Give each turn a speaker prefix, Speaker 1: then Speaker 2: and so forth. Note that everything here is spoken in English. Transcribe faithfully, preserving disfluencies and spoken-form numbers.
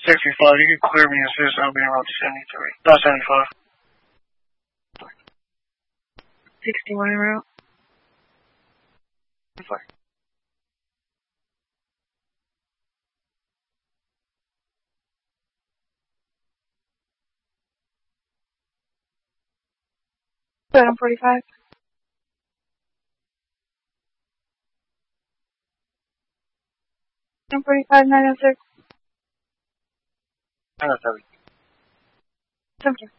Speaker 1: sixty-five, you can clear me assist, I'll be around seventy-three. Not seventy-five.
Speaker 2: sixty-one en route.
Speaker 1: Fire.
Speaker 2: seven forty-five. seven forty-five, nine oh six.
Speaker 1: nine oh seven.
Speaker 2: seven.